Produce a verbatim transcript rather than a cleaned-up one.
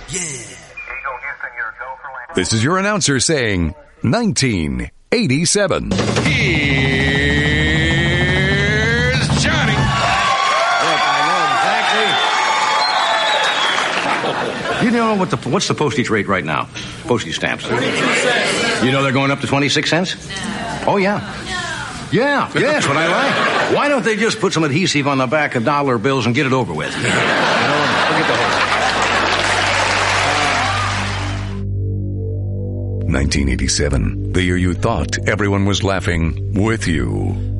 Yeah. This is your announcer saying nineteen eighty-seven. Here's Johnny. Look, I know exactly. You know what the what's the postage rate right now? Postage stamps. twenty-two cents. You know they're going up to twenty-six cents? Oh, yeah. Yeah, yes, what I like. Why don't they just put some adhesive on the back of dollar bills and get it over with? You know, forget the whole nineteen eighty-seven, the year you thought everyone was laughing with you.